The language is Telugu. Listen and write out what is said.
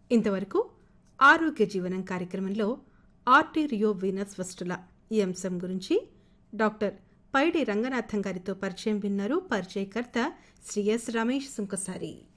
ఇంతవరకు ఆరోగ్య జీవనం కార్యక్రమంలో ఆర్టీరియో వీనస్ ఫిస్టులా ఈ అంశం గురించి డాక్టర్ పైడి రంగనాథం గారితో పరిచయం విన్నారు. పరిచయకర్త శ్రీ ఎస్ రమేష్ సుంకసారి.